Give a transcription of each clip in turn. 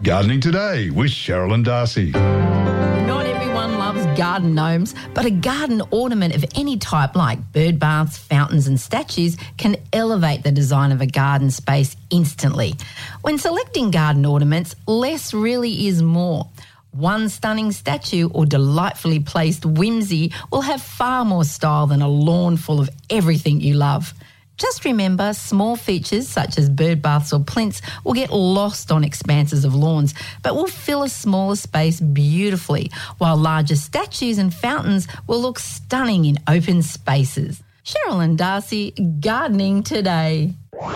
Gardening Today with Cheryl and Darcy. Not everyone loves garden gnomes, but a garden ornament of any type like bird baths, fountains and statues can elevate the design of a garden space instantly. When selecting garden ornaments, less really is more. One stunning statue or delightfully placed whimsy will have far more style than a lawn full of everything you love. Just remember, small features such as bird baths or plinths will get lost on expanses of lawns, but will fill a smaller space beautifully, while larger statues and fountains will look stunning in open spaces. Cheryl and Darcy, Gardening Today.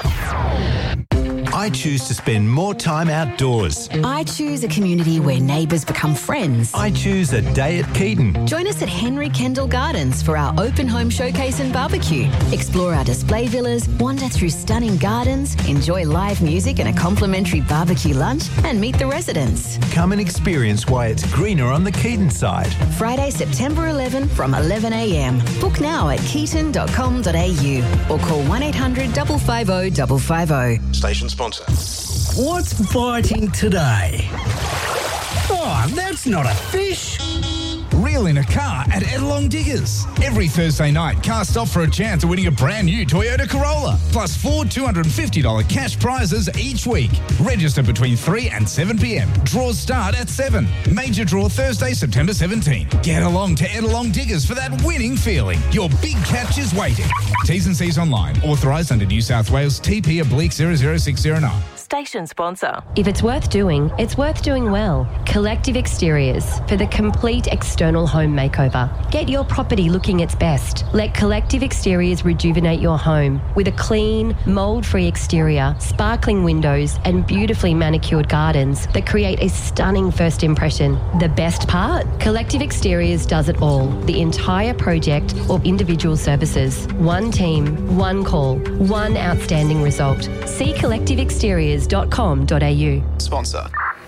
I choose to spend more time outdoors. I choose a community where neighbours become friends. I choose a day at Keaton. Join us at Henry Kendall Gardens for our open home showcase and barbecue. Explore our display villas, wander through stunning gardens, enjoy live music and a complimentary barbecue lunch, and meet the residents. Come and experience why it's greener on the Keaton side. Friday, September 11 from 11 a.m. Book now at keaton.com.au or call 1800 550 550. Station sponsor. What's biting today? Oh, that's not a fish. Reel in a car at Edelong Diggers. Every Thursday night, cast off for a chance of winning a brand new Toyota Corolla, plus 4 $250 cash prizes each week. Register between 3 and 7 p.m. Draws start at 7. Major draw Thursday, September 17. Get along to Edelong Diggers for that winning feeling. Your big catch is waiting. T's and C's online. Authorised under New South Wales TP/00609. Station sponsor. If it's worth doing, it's worth doing well. Collective Exteriors for the complete external home makeover. Get your property looking its best. Let Collective Exteriors rejuvenate your home with a clean, mould-free exterior, sparkling windows and beautifully manicured gardens that create a stunning first impression. The best part? Collective Exteriors does it all. The entire project or individual services. One team, one call, one outstanding result. See collectiveexteriors.com.au. Sponsor.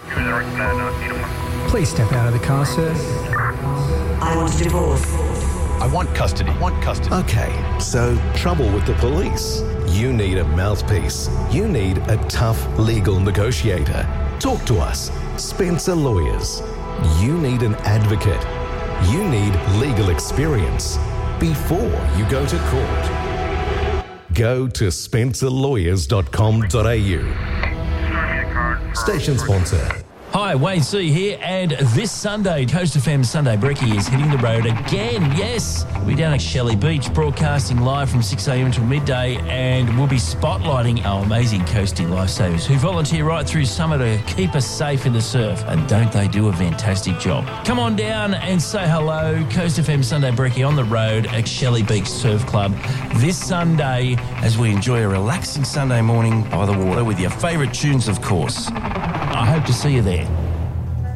Please step out of the car, sir. I want a divorce. I want custody. Okay, so trouble with the police. You need a mouthpiece. You need a tough legal negotiator. Talk to us. Spencer Lawyers. You need an advocate. You need legal experience before you go to court. Go to spencerlawyers.com.au. Station sponsor. Hi, Wayne C here, and this Sunday, Coast FM Sunday Brekkie is hitting the road again. Yes, we'll be down at Shelley Beach, broadcasting live from 6 a.m. until midday, and we'll be spotlighting our amazing coasting lifesavers who volunteer right through summer to keep us safe in the surf. And don't they do a fantastic job? Come on down and say hello. Coast FM Sunday Brekkie on the road at Shelley Beach Surf Club this Sunday as we enjoy a relaxing Sunday morning by the water with your favourite tunes, of course. I hope to see you there.